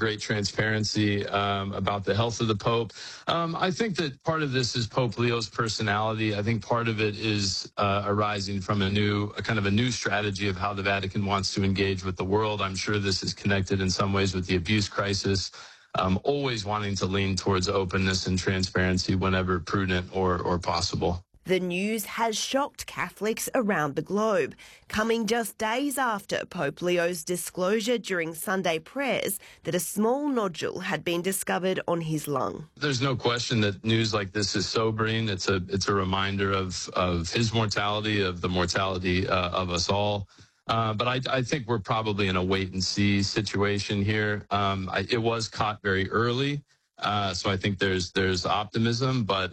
great transparency about the health of the Pope. I think that part of this is Pope Leo's personality. I think part of it is arising from a new strategy of how the Vatican wants to engage with the world. I'm sure this is connected in some ways with the abuse crisis. Always wanting to lean towards openness and transparency whenever prudent or possible. The news has shocked Catholics around the globe, coming just days after Pope Leo's disclosure during Sunday prayers that a small nodule had been discovered on his lung. There's no question that news like this is sobering. It's a reminder of his mortality, of the mortality of us all. But I think we're probably in a wait-and-see situation here. It was caught very early. So I think there's optimism, but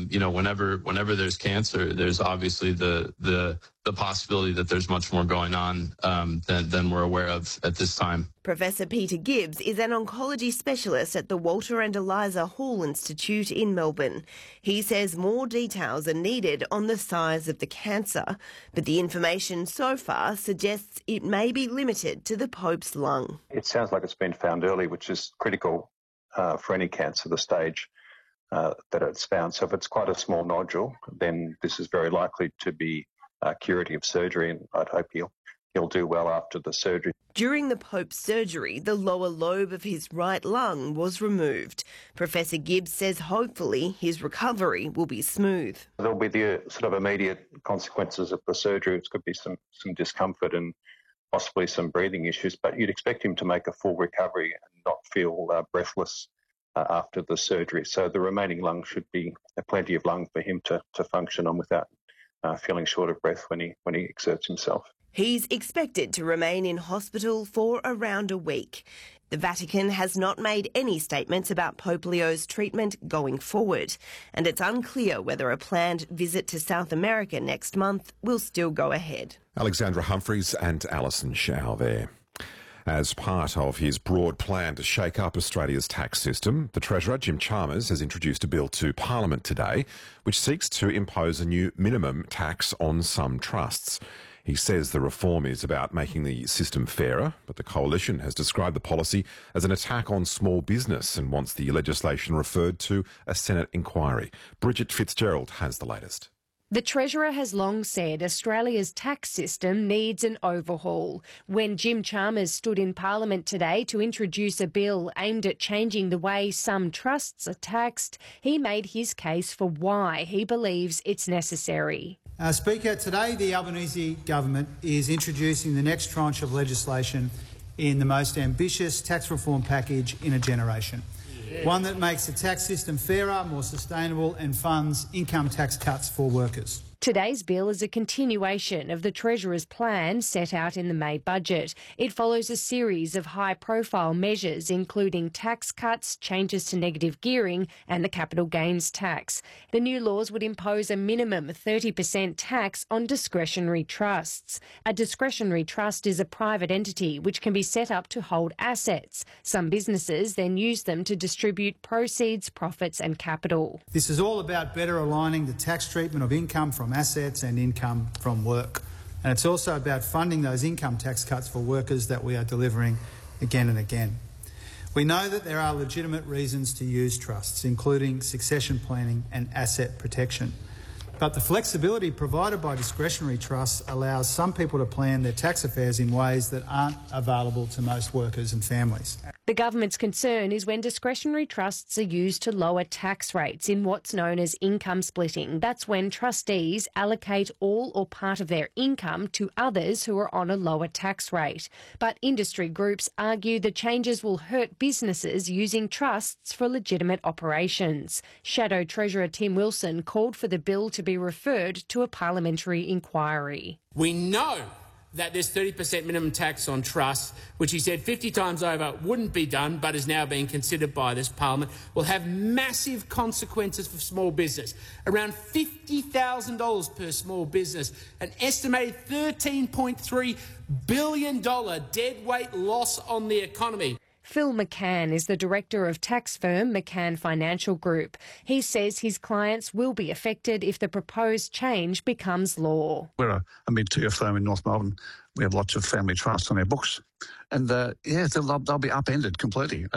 whenever there's cancer, there's obviously the possibility that there's much more going on than we're aware of at this time. Professor Peter Gibbs is an oncology specialist at the Walter and Eliza Hall Institute in Melbourne. He says more details are needed on the size of the cancer, but the information so far suggests it may be limited to the Pope's lung. It sounds like it's been found early, which is critical for any cancer, the stage that it's found. So if it's quite a small nodule, then this is very likely to be curative surgery, and I'd hope he'll do well after the surgery. During the Pope's surgery, the lower lobe of his right lung was removed. Professor Gibbs says hopefully his recovery will be smooth. There'll be the sort of immediate consequences of the surgery. It could be some discomfort and possibly some breathing issues, but you'd expect him to make a full recovery and not feel breathless after the surgery. So the remaining lung should be plenty of lung for him to function on without feeling short of breath when he exerts himself. He's expected to remain in hospital for around a week. The Vatican has not made any statements about Pope Leo's treatment going forward, and it's unclear whether a planned visit to South America next month will still go ahead. Alexandra Humphreys and Alison Shao there. As part of his broad plan to shake up Australia's tax system, the Treasurer, Jim Chalmers, has introduced a bill to Parliament today which seeks to impose a new minimum tax on some trusts. He says the reform is about making the system fairer, but the Coalition has described the policy as an attack on small business and wants the legislation referred to a Senate inquiry. Bridget Fitzgerald has the latest. The Treasurer has long said Australia's tax system needs an overhaul. When Jim Chalmers stood in Parliament today to introduce a bill aimed at changing the way some trusts are taxed, he made his case for why he believes it's necessary. Speaker, today the Albanese government is introducing the next tranche of legislation in the most ambitious tax reform package in a generation. One that makes the tax system fairer, more sustainable and funds income tax cuts for workers. Today's bill is a continuation of the Treasurer's plan set out in the May budget. It follows a series of high-profile measures, including tax cuts, changes to negative gearing and the capital gains tax. The new laws would impose a minimum 30% tax on discretionary trusts. A discretionary trust is a private entity which can be set up to hold assets. Some businesses then use them to distribute proceeds, profits and capital. This is all about better aligning the tax treatment of income from assets and income from work. And it's also about funding those income tax cuts for workers that we are delivering again and again. We know that there are legitimate reasons to use trusts, including succession planning and asset protection. But the flexibility provided by discretionary trusts allows some people to plan their tax affairs in ways that aren't available to most workers and families. The government's concern is when discretionary trusts are used to lower tax rates in what's known as income splitting. That's when trustees allocate all or part of their income to others who are on a lower tax rate. But industry groups argue the changes will hurt businesses using trusts for legitimate operations. Shadow Treasurer Tim Wilson called for the bill to be referred to a parliamentary inquiry. We know that this 30% minimum tax on trusts, which he said 50 times over wouldn't be done but is now being considered by this parliament, will have massive consequences for small business. Around $50,000 per small business, an estimated $13.3 billion deadweight loss on the economy. Phil McCann is the director of tax firm McCann Financial Group. He says his clients will be affected if the proposed change becomes law. We're a mid-tier firm in North Melbourne. We have lots of family trusts on our books. And, they'll be upended completely.